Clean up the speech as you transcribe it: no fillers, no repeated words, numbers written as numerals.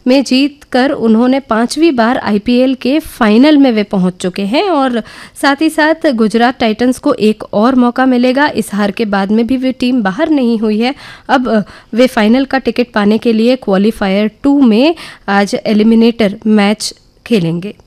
में जीत कर उन्होंने 5वीं बार आईपीएल के फाइनल में वे पहुंच चुके हैं और साथ ही साथ गुजरात टाइटंस को एक और मौका मिलेगा। इस हार के बाद में भी वे टीम बाहर नहीं हुई है। अब वे फाइनल का टिकट पाने के लिए क्वालिफायर 2 में आज एलिमिनेटर मैच खेलेंगे।